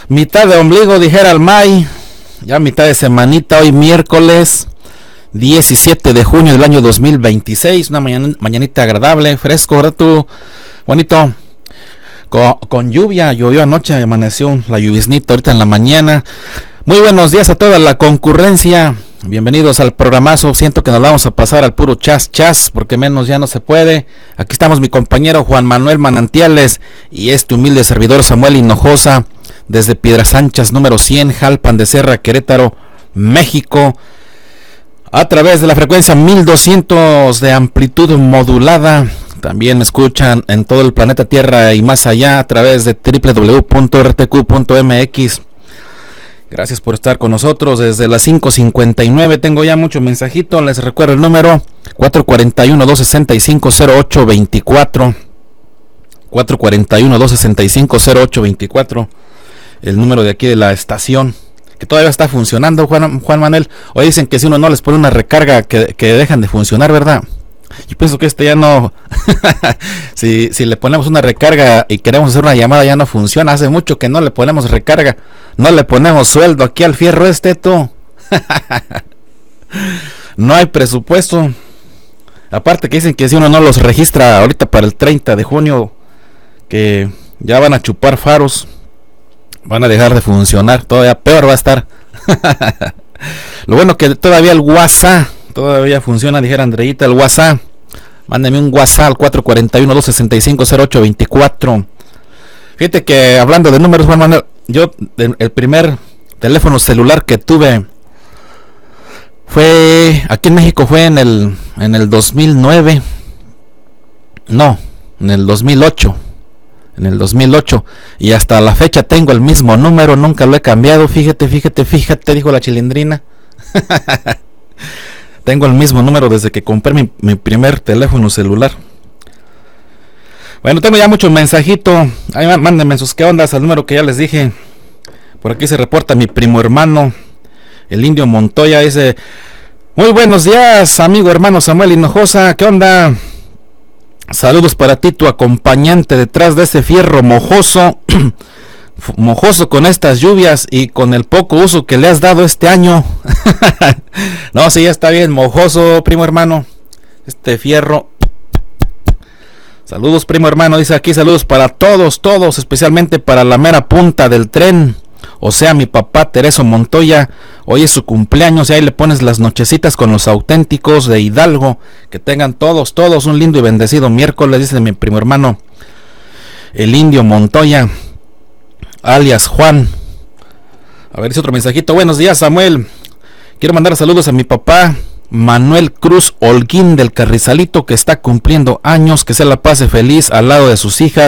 Mitad de ombligo, dijera el May. Ya mitad de semanita, hoy miércoles 17 de junio del año 2026. Una mañanita agradable, fresco, ¿verdad tú? Bonito. Con lluvia, llovió anoche, amaneció la lluviznita ahorita en la mañana. Muy buenos días a toda la concurrencia. Bienvenidos al programazo. Siento que nos vamos a pasar al puro chas, porque menos ya no se puede. Aquí estamos mi compañero Juan Manuel Manantiales y este humilde servidor Samuel Hinojosa, desde Piedras Anchas número 100, Jalpan de Serra, Querétaro, México, a través de la frecuencia 1200 de amplitud modulada. También me escuchan en todo el planeta Tierra y más allá a través de www.rtq.mx. Gracias por estar con nosotros desde las 5:59. Tengo ya mucho mensajito. Les recuerdo el número 441-265-0824. 441-265-0824. El número de aquí de la estación, que todavía está funcionando, Juan Manuel. Hoy dicen que si uno no les pone una recarga que dejan de funcionar, ¿verdad? Yo pienso que ya no. si le ponemos una recarga y queremos hacer una llamada, ya no funciona. Hace mucho que no le ponemos recarga, no le ponemos sueldo aquí al fierro tú. No hay presupuesto. Aparte que dicen que si uno no los registra ahorita para el 30 de junio, que ya van a chupar faros, van a dejar de funcionar, todavía peor va a estar. Lo bueno que todavía el WhatsApp todavía funciona, dijera Andreita, el WhatsApp. Mándame un WhatsApp al 441-265-0824. Fíjate que hablando de números, Juan Manuel, yo el primer teléfono celular que tuve fue aquí en México, fue en el 2009. No, en el 2008. En el 2008, y hasta la fecha tengo el mismo número, nunca lo he cambiado. Fíjate, dijo la chilindrina. Tengo el mismo número desde que compré mi primer teléfono celular. Bueno, tengo ya mucho mensajito. Ahí mándenme sus qué ondas al número que ya les dije. Por aquí se reporta mi primo hermano, el Indio Montoya. Dice: muy buenos días, amigo hermano Samuel Hinojosa. ¿Qué onda? Saludos para ti, tu acompañante detrás de ese fierro mojoso. Mojoso con estas lluvias y con el poco uso que le has dado este año. No, sí, ya está bien mojoso, primo hermano, este fierro. Saludos, primo hermano, dice aquí, saludos para todos, especialmente para la mera punta del tren, o sea, mi papá Tereso Montoya. Hoy es su cumpleaños y ahí le pones las nochecitas con los auténticos de Hidalgo. Que tengan todos un lindo y bendecido miércoles, dice mi primo hermano, el Indio Montoya, alias Juan. A ver, dice otro mensajito. Buenos días, Samuel. Quiero mandar saludos a mi papá Manuel Cruz Holguín del Carrizalito, que está cumpliendo años. Que se la pase feliz al lado de sus hijas